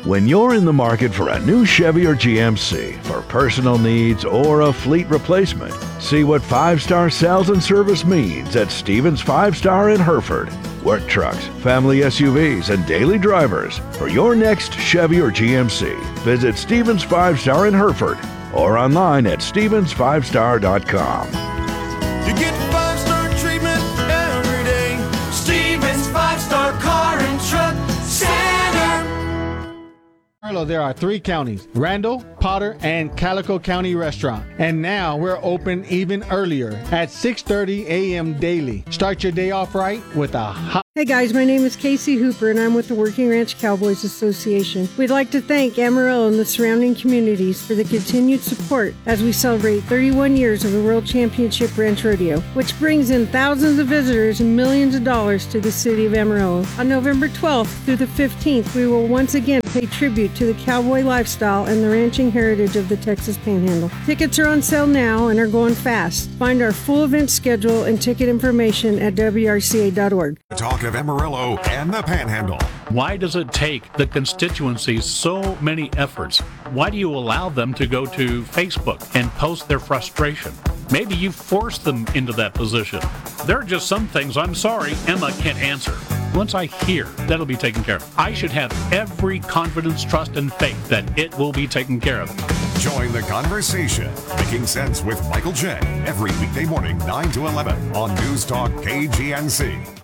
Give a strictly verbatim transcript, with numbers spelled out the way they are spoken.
When you're in the market for a new Chevy or G M C for personal needs or a fleet replacement, see what five-star sales and service means at Stevens Five Star in Hereford. Work trucks, family S U Vs, and daily drivers. For your next Chevy or G M C, visit Stevens Five Star in Hereford or online at stevens five star dot com. You get five-star treatment every day. Stevens Five Star Car and Truck Center. Hello, there are three counties, Randall, Potter, and Calico County Restaurant. And now we're open even earlier at six thirty a.m. daily. Start your day off right with a hot... Hey guys, my name is Casey Hooper and I'm with the Working Ranch Cowboys Association. We'd like to thank Amarillo and the surrounding communities for the continued support as we celebrate thirty-one years of the World Championship Ranch Rodeo, which brings in thousands of visitors and millions of dollars to the city of Amarillo. On November twelfth through the fifteenth, we will once again pay tribute to the cowboy lifestyle and the ranching heritage of the Texas Panhandle. Tickets are on sale now and are going fast. Find our full event schedule and ticket information at w r c a dot org. Talk of Amarillo and the Panhandle. Why does it take the constituencies so many efforts? Why do you allow them to go to Facebook and post their frustration? Maybe you forced them into that position. There are just some things, I'm sorry, Emma can't answer. Once I hear that'll be taken care of, I should have every confidence, trust, and faith that it will be taken care of. Join the conversation, Making Sense with Michael J. every weekday morning, nine to eleven on News Talk K G N C.